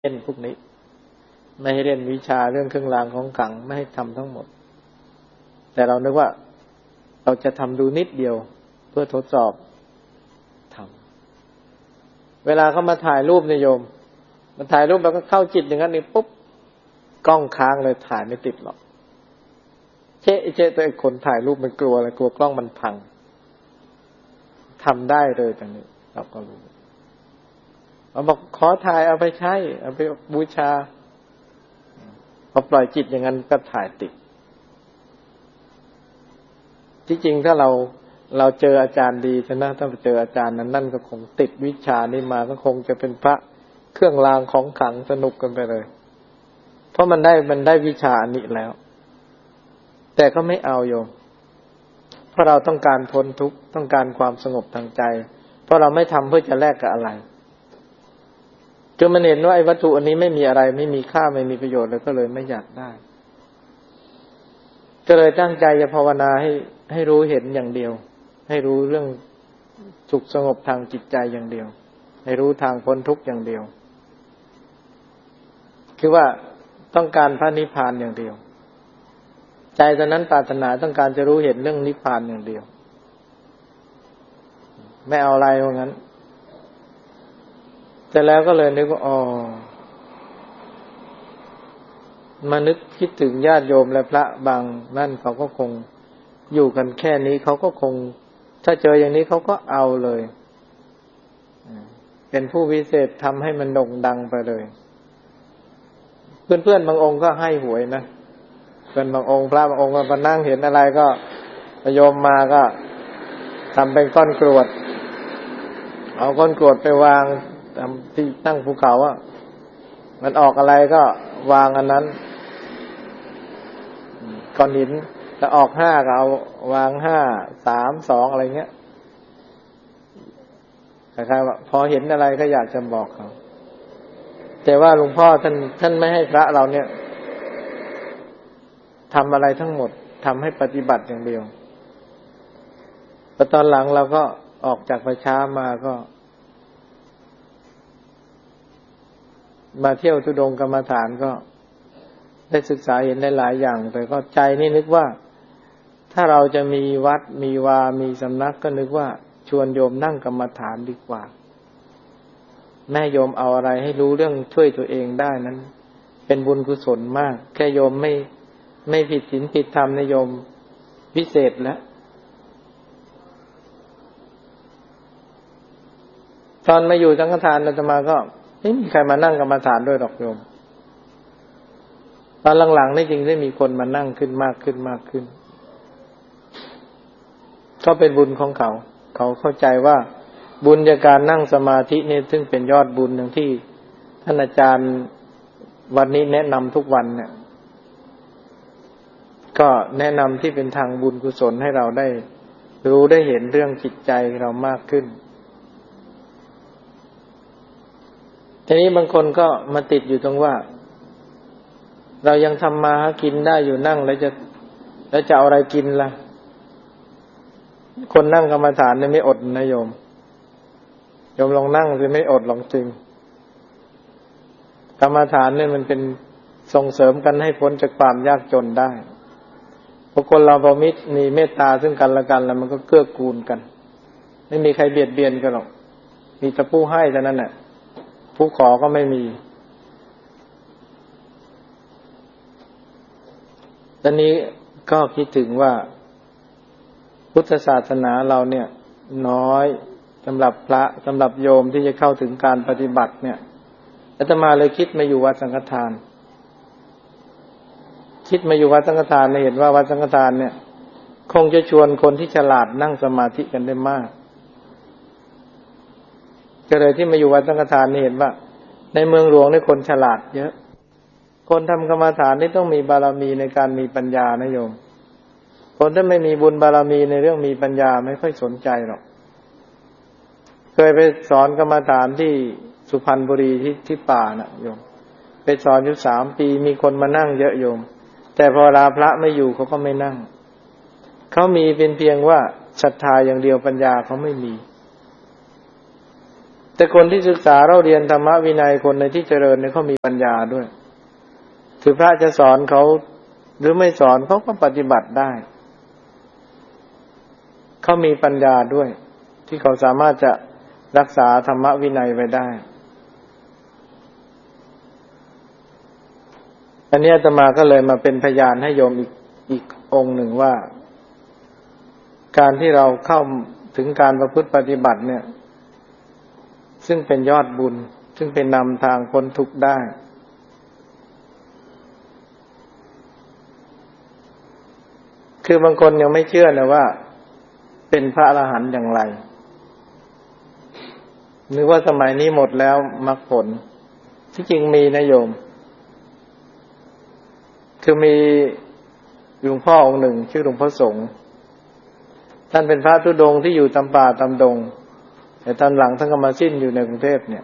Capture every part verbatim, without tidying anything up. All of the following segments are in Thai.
เล่นพวกนี้ไม่ให้เล่นวิชาเรื่องเครื่องรางของขลังไม่ให้ทำทั้งหมดแต่เรานึกว่าเราจะทำดูนิดเดียวเพื่อทดสอบทำเวลาเขามาถ่ายรูปนิยมมันถ่ายรูปแล้วก็เข้าจิตอย่างนั้นนี่ปุ๊บกล้องค้างเลยถ่ายไม่ติดหรอกเจ๊เจ๊ตัวไอ้คนถ่ายรูปมันกลัวอะไรกลัวกล้องมันพังทำได้เลยตรงนี้เราก็รู้เราบอกขอถ่ายเอาไปใช้เอาไปบูชาพอปล่อยจิตอย่างนั้นก็ถ่ายติดที่จริงถ้าเราเราเจออาจารย์ดีใช่ไหมถ้าเจออาจารย์นั้นนั่นก็คงติดวิชานี้มาก็คงจะเป็นพระเครื่องรางของขลังสนุกกันไปเลยเพราะมันได้มันได้วิชาอันนี้แล้วแต่ก็ไม่เอาโยมเพราะเราต้องการพ้นทุกข์ต้องการความสงบทางใจเพราะเราไม่ทำเพื่อจะแลกกับอะไรจนมันเห็นว่าไอ้วัตถุอันนี้ไม่มีอะไรไม่มีค่าไม่มีประโยชน์เลยก็เลยไม่อยากได้ก็เลยตั้งใจจะภาวนาให้ให้รู้เห็นอย่างเดียวให้รู้เรื่องสุขสงบทางจิตใจอย่างเดียวให้รู้ทางพ้นทุกข์อย่างเดียวคือว่าต้องการพระนิพพานอย่างเดียวใจตอนนั้นปรารถนาต้องการจะรู้เห็นเรื่องนิพพานอย่างเดียวไม่เอาอะไรว่างั้นแต่แล้วก็เลยนึกว่าอ๋อมานึกคิดถึงญาติโยมและพระบางนั่นเขาก็คงอยู่กันแค่นี้เขาก็คงถ้าเจออย่างนี้เขาก็เอาเลยเป็นผู้วิเศษทำให้มันโด่งดังไปเลยเพื่อนๆบางองค์ก็ให้หวยนะเพื่อนบางองค์พระบางองค์ก็มานั่งเห็นอะไรก็โยมมาก็ทำเป็นก้อนกรวดเอาก้อนกรวดไปวางตามที่ตั้งภูเขาอ่ะมันออกอะไรก็วางอันนั้นก้อนหินถ้าออกห้าก็เอาวางห้าสามสองอะไรเงี้ยคล้ายๆว่าพอเห็นอะไรก็อยากจะบอกเขาแต่ว่าหลวงพ่อท่านท่านไม่ให้พระเราเนี่ยทำอะไรทั้งหมดทำให้ปฏิบัติอย่างเดียวแต่ตอนหลังเราก็ออกจากประชามาก็มาเที่ยวธุดงค์กรรมฐานก็ได้ศึกษาเห็นได้หลายอย่างแต่ก็ใจนี่นึกว่าถ้าเราจะมีวัดมีวามีสำนักก็นึกว่าชวนโยมนั่งกรรมฐานดีกว่าแม่โยมเอาอะไรให้รู้เรื่องช่วยตัวเองได้นั้นเป็นบุญกุศลมากแค่โยมไม่ไม่ผิดศีลผิดธรรมในโยมวิเศษแล้วตอนมาอยู่สังฆทานอาตมาก็ไม่มีใครมานั่งกรรมฐานด้วยหรอกโยมตอนหลังๆนี่จริงได้มีคนมานั่งขึ้นมากขึ้นมากขึ้นก็เป็นบุญของเขาเขาเข้าใจว่าบุญจากการนั่งสมาธินี่ซึ่งเป็นยอดบุญอย่างที่ท่านอาจารย์วันนี้แนะนำทุกวันเนี่ยก็แนะนำที่เป็นทางบุญกุศลให้เราได้รู้ได้เห็นเรื่องจิตใจเรามากขึ้นทีนี้บางคนก็มาติดอยู่ตรงว่าเรายังทำมาหากินได้อยู่นั่งแล้วจะแล้วจะเอาอะไรกินล่ะคนนั่งกรรมฐานเนี่ยไม่อดนะโยมโยมลองนั่งสิไม่อดหรอกจริงกรรมฐานเนี่ยมันเป็นส่งเสริมกันให้พ้นจากความยากจนได้เพราะคนเราพอมิตรมีเมตตาซึ่งกันและกันแล้วมันก็เกื้อกูลกันไม่มีใครเบียดเบียนกันหรอกมีแต่ผู้ให้เท่านั้นแหละผู้ขอก็ไม่มีตอนนี้ก็คิดถึงว่าพุทธศาสนาเราเนี่ยน้อยสำหรับพระสำหรับโยมที่จะเข้าถึงการปฏิบัติเนี่ยอาตมาเลยคิดมาอยู่วัดสังฆทานคิดมาอยู่วัดสังฆทานเห็นว่าวัดสังฆทานเนี่ยคงจะชวนคนที่ฉลาดนั่งสมาธิกันได้มากก็เลยที่มาอยู่วัดสังฆทานนี่เห็นว่าในเมืองหลวงนี่คนฉลาดเยอะคนทำกรรมฐานนี่ต้องมีบารมีในการมีปัญญานะโยมคนที่ไม่มีบุญบารมีในเรื่องมีปัญญาไม่ค่อยสนใจหรอกเคยไปสอนกรรมฐานที่สุพรรณบุรีที่ที่ป่าน่ะโยมไปสอนอยู่สามปีมีคนมานั่งเยอะโยมแต่พอลาพระไม่อยู่เขาก็ไม่นั่งเขามีเป็นเพียงว่าศรัทธาอย่างเดียวปัญญาเขาไม่มีแแต่คนที่ศึกษาเราเรียนธรรมวินัยคนในที่เจริญเนี่ยเขามีปัญญาด้วยถือพระจะสอนเขาหรือไม่สอนเขาก็ปฏิบัติได้เขามีปัญญาด้วยที่เขาสามารถจะรักษาธรรมวินัยไว้ได้อันนี้อาตมาก็เลยมาเป็นพยานให้โยมอีกอีกองค์หนึ่งว่าการที่เราเข้าถึงการประพฤติปฏิบัติเนี่ยซึ่งเป็นยอดบุญซึ่งเป็นนำทางพ้นทุกข์ได้คือบางคนยังไม่เชื่อนะว่าเป็นพระอรหันต์อย่างไรนึกว่าสมัยนี้หมดแล้วมรรคผลที่จริงมีนะโยมคือมีหลวงพ่อองค์หนึ่งชื่อหลวงพ่อสงฆ์ท่านเป็นพระธุดงค์ที่อยู่ตามป่าตามดงแต่ตอนหลังท่านก็มาสิ้นอยู่ในกรุงเทพเนี่ย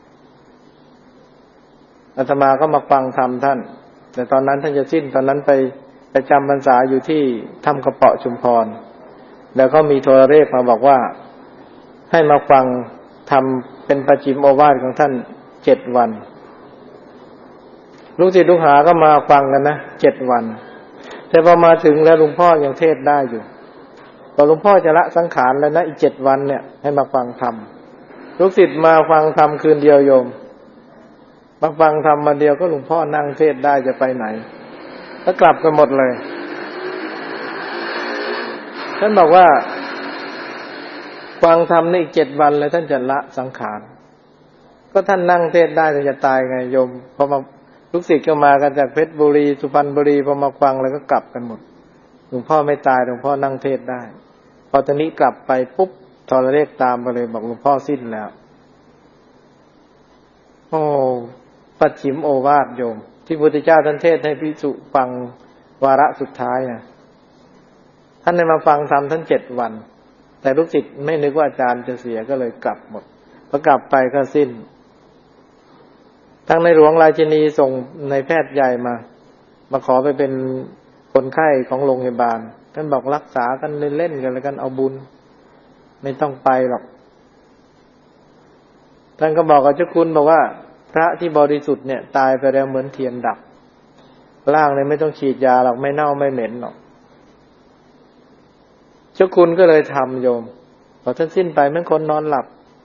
อาตมาก็มาฟังธรรมท่านแต่ตอนนั้นท่านจะสิ้นตอนนั้นไปไปจำพรรษาอยู่ที่ถ้ำกระเปาะชุมพรแล้วก็มีโทรเลขมาบอกว่าให้มาฟังธรรมเป็นปัจฉิมโอวาทของท่านเจ็ดวันลูกศิษย์ลูกหาก็มาฟังกันนะเจ็ดวันแต่พอมาถึงแล้วหลวงพ่อยังเทศได้อยู่พอหลวงพ่อจะละสังขารแล้วนะอีกเจ็ดวันเนี่ยให้มาฟังธรรมลูกศิษย์มาฟังธรรมคืนเดียวโยมมาฟังธรรมมาเดียวก็หลวงพ่อนั่งเทศได้จะไปไหนก็กลับกันหมดเลยท่านบอกว่าฟังธรรมในอีกเจ็ดวันแล้วท่านจะละสังขารก็ท่านนั่งเทศได้ท่านจะตายไงโยมพอมาลูกศิษย์ก็มากันจากเพชรบุรีสุพรรณบุรีพอมาฟังแล้วก็กลับกันหมดหลวงพ่อไม่ตายหลวงพ่อนั่งเทศได้พอตอนนี้กลับไปปุ๊บโทรเลขตามไปเลยบอกหลวงพ่อสิ้นแล้วโอ้ปัจฉิมโอวาทโยมที่พระพุทธเจ้าท่านเทศให้ภิกษุฟังวาระสุดท้ายอ่ะท่านได้มาฟังธรรมท่านเจ็ดวันแต่ลูกศิษย์ไม่นึกว่าอาจารย์จะเสียก็เลยกลับหมดพอกลับไปก็สิ้นทั้งในหลวงราชินีส่งในแพทย์ใหญ่มามาขอไปเป็นคนไข้ของโรงพยาบาลท่านบอกรักษากันเล่นๆกันแล้วกันเอาบุญไม่ต้องไปหรอกท่านก็บอกกับเจ้าคุณบอกว่าพระที่บริสุทธิ์เนี่ยตายไปแล้วเหมือนเทียนดับร่างเลยไม่ต้องฉีดยาหรอกไม่เน่าไม่เหม็นหรอกเจ้าคุณก็เลยทำโยมพอท่านสิ้นไปเหมือนคนนอนหลับ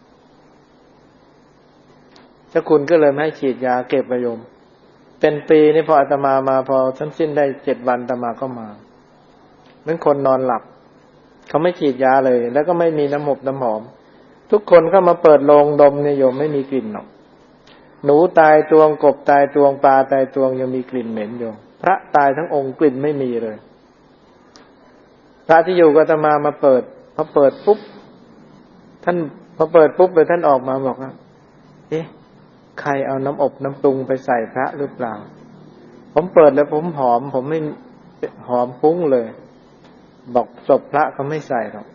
เจ้าคุณก็เลยไม่ให้ฉีดยาเก็บไว้โยมเป็นปีนี่พออาตมามาพอท่านสิ้นได้เจ็ดวันอาตมาก็มาเหมือนคนนอนหลับเขาไม่ฉีดยาเลยแล้วก็ไม่มีน้ำหอมน้ำหอมทุกคนก็มาเปิดโลงดมเนี่ยโยมไม่มีกลิ่นหรอกหนูตายตวงกบตายตวงปลาตายตวงยังมีกลิ่นเหม็นโยมพระตายทั้งองค์กลิ่นไม่มีเลยพระที่อยู่กับอาตมามาเปิดพอเปิดปุ๊บท่านพอเปิดปุ๊บเลยท่านออกมาบอกว่าเอ๊ะใครเอาน้ำอบน้ำปรุงไปใส่พระหรือเปล่าผมเปิดแล้วผมหอมผมไม่หอมฟุ้งเลยบอกศพพระเขาไม่ใส่หรอก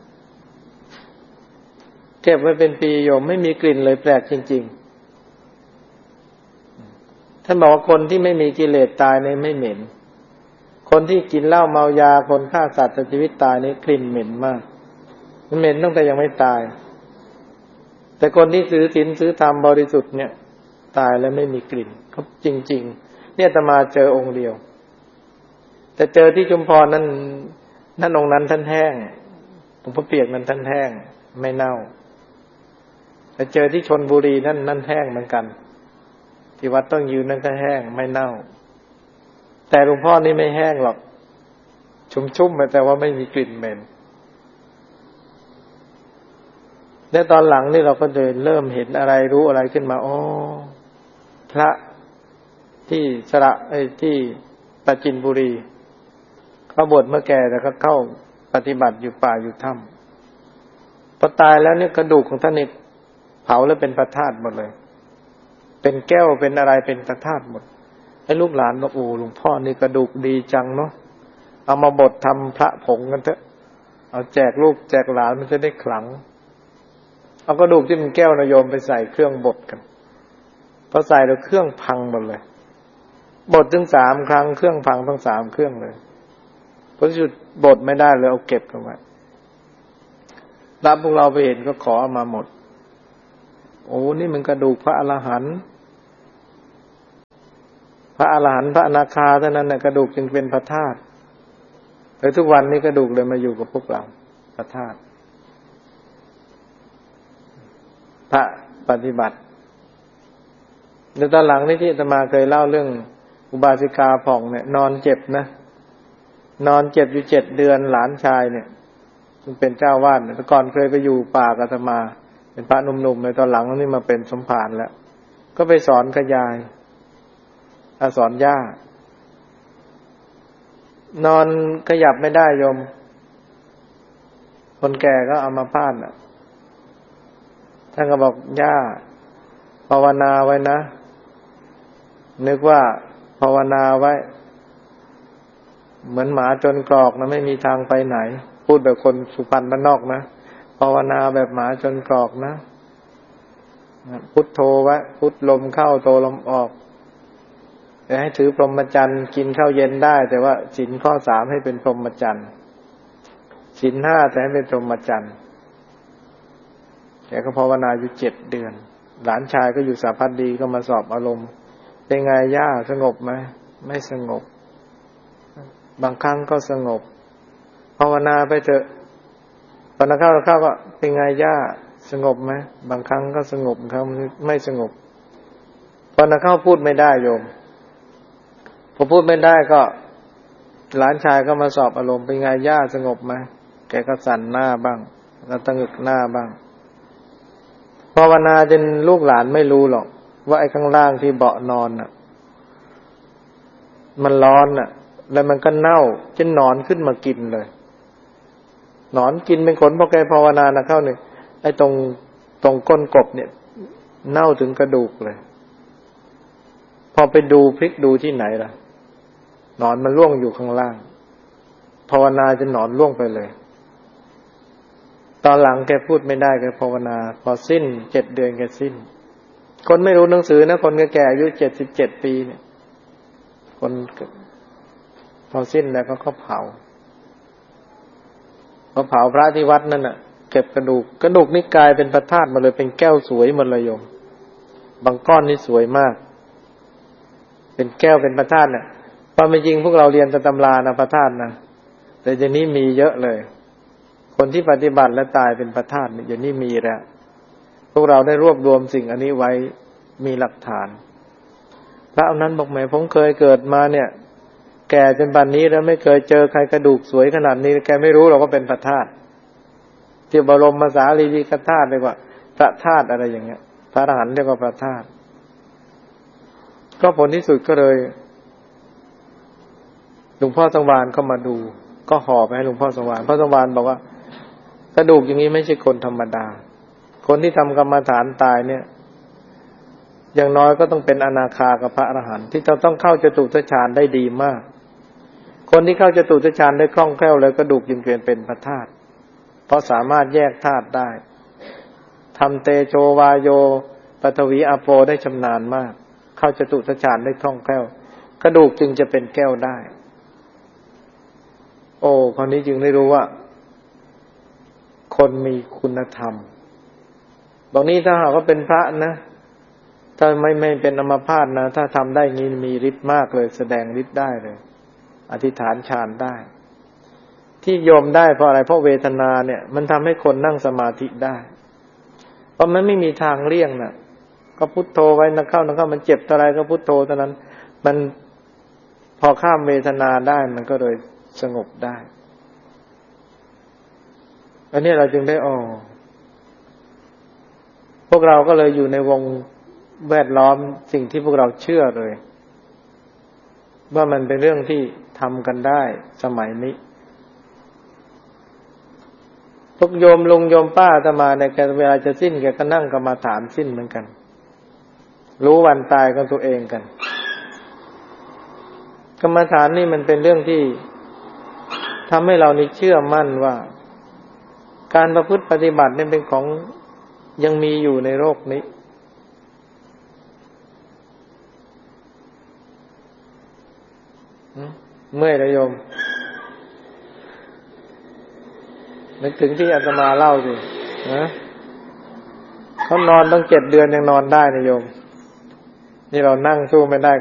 เก็บไว้เป็นปีโยมไม่มีกลิ่นเลยแปลกจริงๆท่านบอกว่าคนที่ไม่มีกิเลสตายเนี่ยไม่เหม็นคนที่กินเหล้าเมายาคนฆ่าสัตว์ตัดชีวิตตายนี่กลิ่นเหม็นมากมันเหม็นตั้งแต่ยังไม่ตายแต่คนที่ถือศีลถือธรรมบริสุทธิ์เนี่ยตายแล้วไม่มีกลิ่นครับจริงๆเนี่ยอาตมาเจอองค์เดียวแต่เจอที่ชุมพรนั้นนั่นองค์นั้นท่านแห้งหลวงพ่อเปียกนั้นท่านแห้งไม่เน่าแต่เจอที่ชลบุรีนั่นนั่นแห้งเหมือนกันที่วัดต้องยืนนั่นก็แห้งไม่เน่าแต่หลวงพ่อนี่ไม่แห้งหรอกชุ่มๆแต่ว่าไม่มีกลิ่นเหม็นและตอนหลังนี่เราก็เดินเริ่มเห็นอะไรรู้อะไรขึ้นมาอ๋อพระที่สระไอ้ที่ปราจีนบุรีเขาบวชเมื่อแก่แต่ก็เข้าปฏิบัติอยู่ป่าอยู่ถ้ำพอตายแล้วเนี่ยกระดูกของท่านนี่เผาแล้วเป็นพระธาตุหมดเลยเป็นแก้วเป็นอะไรเป็นพระธาตุหมดไอ้ลูกหลานบอกโอ้หลวงพ่อนี่กระดูกดีจังเนาะเอามาบดทำพระผงกันเถอะเอาแจกลูกแจกหลานมันจะได้ขลังเอากระดูกที่มันแก้วนะโยมไปใส่เครื่องบดกันพอใส่แล้วเครื่องพังหมดเลยบดถึงสามครั้งเครื่องพังทั้งสามเครื่องเลยเพราะจุดบดไม่ได้เลยเอาเก็บกันไว้รับพวกเราไปเห็นก็ขอเอามาหมดโอ้นี่มันกระดูกพระอรหันต์พระอรหันต์พระอนาคาเท่านั้นน่ะกระดูกจึงเป็นพระธาตุแล้วทุกวันนี้กระดูกเลยมาอยู่กับพวกเราพระธาตุพระปฏิบัติในตอนหลังนี่ที่อาตมาเคยเล่าเรื่องอุบาสิกาผ่องเนี่ยนอนเจ็บนะนอนเจ็บอยู่เจ็ดเดือนหลานชายเนี่ยซึ่งเป็นเจ้าวาดเนี่ยแต่ก่อนเคยไปอยู่ป่ากับอาตมาเป็นพระหนุ่มๆในตอนหลังนี่มาเป็นสมภารแล้วก็ไปสอนขยายสอนย่านอนขยับไม่ได้โยมคนแก่ก็เอามาพาดน่ะท่านก็บอกย่าภาวนาไว้นะนึกว่าภาวนาไว้เหมือนหมาจนกรอกนะไม่มีทางไปไหนพูดแบบคนสุพรรณบ้านนอกนะภาวนาแบบหมาจนกรอกนะพุทโธไว้พุทลมเข้าโธลมออกแต่ให้ถือพรหมจรรย์กินข้าวเย็นได้แต่ว่าศีลข้อสามให้เป็นพรหมจรรย์ศีลห้าแต่ให้เป็นพรหมจรรย์แกก็ภาวนาอยู่เจ็ดเดือนหลานชายก็อยู่สาพัดดีก็มาสอบอารมณ์เป็นไงย่าสงบไหมไม่สงบบางครั้งก็สงบภาวนาไปเถอะตอนนั้นเข้าเข้าก็เป็นไงย่าสงบไหมบางครั้งก็สงบบางครั้งไม่สงบตอนนั้นเข้าพูดไม่ได้โยมพอพูดไม่ได้ก็หลานชายก็มาสอบอารมณ์เป็นไงย่าสงบไหมแกก็สั่นหน้าบ้างแล้วตะงึกหน้าบ้างภาวนาจนลูกหลานไม่รู้หรอกว่าไอ้ข้างล่างที่เบาะนอนน่ะมันร้อนน่ะแล้วมันก็เน่าจนหนอนขึ้นมากินเลยหนอนกินเป็นขนพอแกภาวนานะเข้าเนี่ยไอ้ตรงตรงก้นกบเนี่ยเน่าถึงกระดูกเลยพอไปดูพลิกดูที่ไหนล่ะหนอนมันร่วงอยู่ข้างล่างภาวนาจนหนอนร่วงไปเลยตอนหลังแกพูดไม่ได้แกภาวนาพอสิ้นเจ็ดเดือนแกสิ้นคนไม่รู้หนังสือนะคนแก่ๆอายุเจ็ดสิบเจ็ดปีเนี่ยคนพอสิ้นแล้วก็เขาเผาพอเผาพระที่วัดนั่นน่ะเก็บกระดูกกระดูกนี่กลายเป็นพระธาตุมาเลยเป็นแก้วสวยหมดเลยโยมบางก้อนนี่สวยมากเป็นแก้วเป็นพระธาตุเนี่ยความเป็นจริงพวกเราเรียนตำรานะพระธาตุนะแต่เดี๋ยวนี้มีเยอะเลยคนที่ปฏิบัติและตายเป็นพระธาตุเนี่ยเดี๋ยวนี้มีแล้วพวกเราได้รวบรวมสิ่งอันนี้ไว้มีหลักฐานพระองค์นั้นบอกแหมผมเคยเกิดมาเนี่ยแก่จนบัดนี้แล้วไม่เคยเจอใครกระดูกสวยขนาดนี้แกไม่รู้หรอกว่าเป็นพระธาตุที่บรมสารีริกธาตุเรียกว่าพระธาตุอะไรอย่างเงี้ยพระอรหันต์เรียกว่าพระธาตุก็ผลที่สุดก็เลยหลวงพ่อสังวาลเข้ามาดูก็ห่อไปให้หลวงพ่อสังวาลพ่อสังวาลบอกว่ากระดูกอย่างนี้ไม่ใช่คนธรรมดาคนที่ทำกรรมฐานตายเนี่ยอย่างน้อยก็ต้องเป็นอนาคากับพระอรหันต์ที่จะต้องเข้าจตุตฌานได้ดีมากคนที่เข้าจตุตฌานได้คล่องแคล่วเลยกระดูกจึงเป็นพระธาตุเพราะสามารถแยกธาตุได้ทำเตโชวาโยปฐวีอาโปได้ชำนาญมากเข้าจตุตฌานได้คล่องแคล่วกระดูกจึงจะเป็นแก้วได้โอ้คนนี้จึงได้รู้ว่าคนมีคุณธรรมบอกนี้ถ้าหากว่าเป็นพระนะถ้าไม่ไม่เป็นอัมพาตนะถ้าทำได้งี้มีฤทธิ์มากเลยแสดงฤทธิ์ได้เลยอธิษฐานฌานได้ที่โยมได้เพราะอะไรเพราะเวทนาเนี่ยมันทำให้คนนั่งสมาธิได้เพราะมันไม่มีทางเลี่ยงน่ะก็พุทโธไว้นะเข้านะเข้ามันเจ็บเท่าไรก็พุทโธเท่านั้นมันพอข้ามเวทนาได้มันก็เลยสงบได้อันนี้เราจึงได้อ๋อพวกเราก็เลยอยู่ในวงแวดล้อมสิ่งที่พวกเราเชื่อเลยว่ามันเป็นเรื่องที่ทำกันได้สมัยนี้พวกโยมลุงโยมป้าอาตมาในแกเวลาจะสิ้นแกก็นั่งกรรมฐานสิ้นเหมือนกันรู้วันตายของตัวเองกันกรรมฐานนี่มันเป็นเรื่องที่ทำให้เรานี่เชื่อมั่นว่าการประพฤติปฏิบัตินี่เป็นของยังมีอยู่ในโลกนี้เมื่อยเลยโยมนึกถึงที่อาตมาเล่าสินะเขานอนตั้งเจ็ดเดือนยังนอนได้นะโยมนี่เรานั่งสู้ไม่ได้